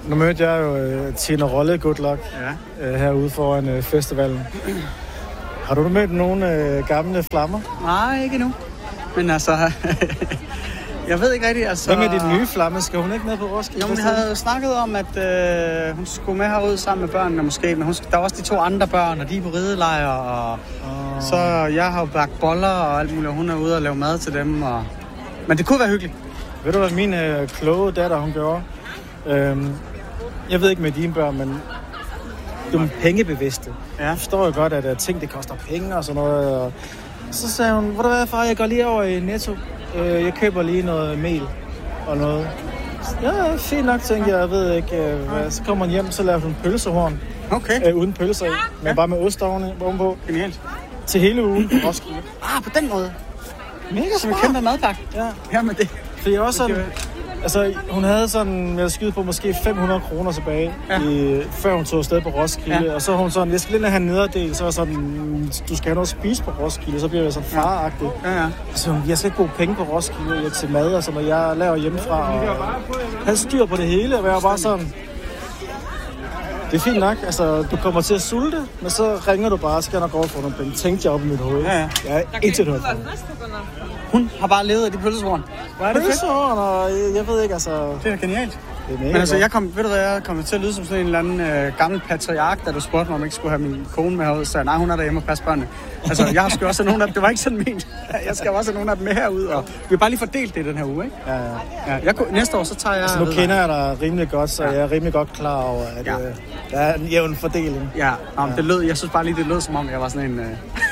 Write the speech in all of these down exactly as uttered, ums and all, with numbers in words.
Nu mødte jeg jo uh, Tina Rolle, good luck, ja. uh, herude foran uh, festivalen. Har du mødt nogle uh, gamle flammer? Nej, ikke endnu. Men altså, jeg ved ikke rigtigt. Altså... Hvad med din nye flamme? Skal hun ikke med på Roskilde? Jo, vi havde snakket om, at øh, hun skulle med herud sammen med børnene måske, men hun, der var også de to andre børn, og de er på ridelejr, og oh. så jeg har jo bagt boller og alt muligt, og hun er ude og lave mad til dem. Og... Men det kunne være hyggeligt. Ved du, hvad min øh, kloge datter, hun gjorde? Øhm, jeg ved ikke med dine børn, men du er pengebevidste. Ja. Jeg forstår jo godt, at uh, ting, det koster penge og sådan noget. Og så sagde hun, hvor der er far, jeg går lige over i Netto. Øh, jeg køber lige noget mel og noget. Ja, fint nok, tænkte jeg. Jeg ved ikke, øh, hvad. Så kommer hun hjem, så laver hun pølsehorn. Okay. Øh, uden pølser i, men ja. Bare med ost ovenpå. Genialt. Til hele ugen på Roskilde. Ah, på den måde. Mega smart. Som en kæmpe madpakke. Ja. Jamen det. For jeg også sådan, altså hun havde sådan, jeg skyde på måske fem hundrede kroner tilbage, ja. i, før hun tog afsted på Roskilde. Ja. Og så hun sådan, jeg skal lige have en nederdel, så var sådan, du skal have noget at spise på Roskilde, så bliver jeg sådan faragtig. Ja, ja. Så jeg skal ikke bruge penge på Roskilde jeg, til mad, og sådan noget, jeg laver hjemmefra. Og havde styr på det hele, og jeg var bare sådan, det er fint nok, altså du kommer til at sulte, men så ringer du bare, så skal jeg nok over for nogle penge. Tænkte jeg op i mit hoved. Ja, ja. Jeg er ikke hørt for. Hun har bare levet af de pølsehorn. Hvad er det pølsehorn, og jeg ved ikke, altså... Det er genialt. Det er men altså, jeg kom, ved du hvad, jeg kom til at lyde som sådan en eller anden øh, gammel patriark, da du spurgte mig, om jeg ikke skulle have min kone med herude. Så nej, hun er derhjemme og passe børnene. Altså, jeg skal også have nogle af dem. Det var ikke sådan ment. Jeg skal også have nogle af dem med herude, og vi har bare lige fordelt det den her uge, ikke? Ja, ja. ja jeg, næste år, så tager jeg... Altså, nu kender jeg dig rimelig godt, så ja. jeg er rimelig godt klar over, at ja. øh, der er en jævn fordeling. Ja, om ja. det lød, jeg synes bare lige, det lød som om, jeg var sådan en... Øh...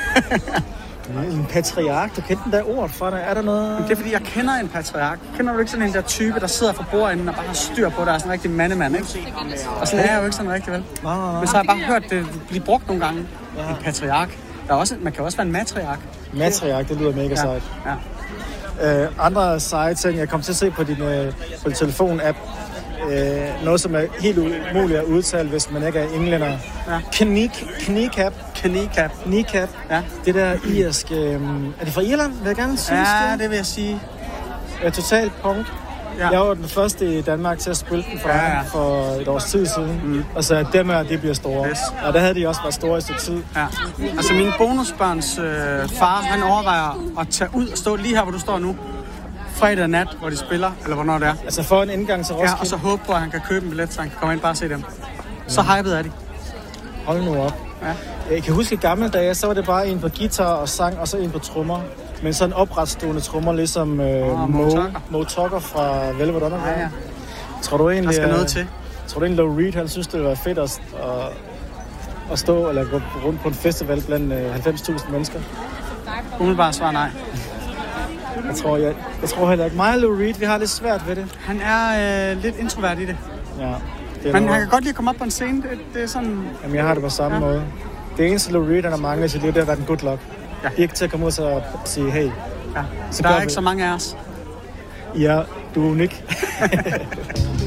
En patriark, du kendte den der ord for dig. Er der noget? Det er fordi, jeg kender en patriark. Kender du ikke sådan en der type, der sidder for bordenden og bare har styr på, der er sådan en rigtig mandemand, ikke? Og sådan er jeg jo ikke sådan rigtig, vel? Nej, nej, nej. Men så har jeg bare hørt det blive brugt nogle gange. Ja. En patriark. Der er også, man kan også være en matriark. Matriark, det lyder mega ja. sejt. Ja. Øh, andre seje ting, jeg kom til at se på din, øh, på din telefon-app. Øh, noget, som er helt umuligt at udtale, hvis man ikke er englænder. Ja. Kneecap. Kneecap. Kneecap. Kneecap. Ja. Det der irske... Øh, er det fra Irland? Vil jeg gerne synes ja, det? det vil jeg sige. Er totalt punk. Ja. Jeg var den første i Danmark til at spille den for, ja, ja. for et års tid siden. Mm. Og så dem her, det bliver store. Yes. Og der havde de også været store i stykke tid. Ja. Altså min bonusbørns øh, far, han overvejer at tage ud og stå lige her, hvor du står nu. Fredag nat, hvor de spiller, eller hvornår det er. Altså for en indgang til Roskilde? Ja, og så håbe på, at han kan købe en billet, så han kan komme ind bare og se dem. Så ja. hyped er de. Hold nu op. Ja. Jeg kan huske i gamle dage, så var det bare en på guitar og sang, og så en på trommer. Men sådan opretstående trommer, ligesom øh, oh, Mo, Mo Tucker fra Velvet Underground. Ja, ja. Tror du egentlig, der skal noget til. Tror du egentlig, Lou Reed, han synes, det var fedt at, at, at stå eller gå rundt på en festival blandt øh, halvfems tusind mennesker? Umiddelbart svar nej. Jeg tror, jeg, jeg tror heller ikke. Mig og Lou Reed, vi har lidt svært ved det. Han er øh, lidt introvert i det. Ja. Det Men han kan godt lide at komme op på en scene. Det, det er sådan... Jamen, jeg har det på samme ja. måde. Det eneste Lou Reed, han har manglet sit liv, det har været en good luck. Ja. Ikke til at komme ud og sige, hey. Ja. Så der er ikke vi. så mange af os. Ja, du er unik.